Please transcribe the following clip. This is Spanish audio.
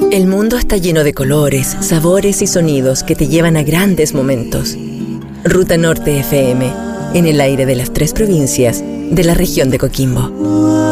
El mundo está lleno de colores, sabores y sonidos que te llevan a grandes momentos. Ruta Norte FM, en el aire de las 3 provincias de la región de Coquimbo.